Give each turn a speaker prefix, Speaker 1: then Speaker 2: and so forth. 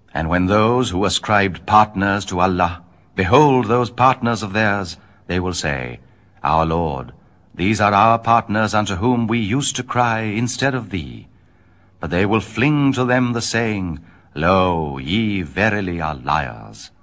Speaker 1: And when those who ascribed partners to Allah behold those partners of theirs, they will say, Our Lord, these are our partners unto whom we used to cry instead of thee. But they will fling to them the saying, Lo, ye verily are liars.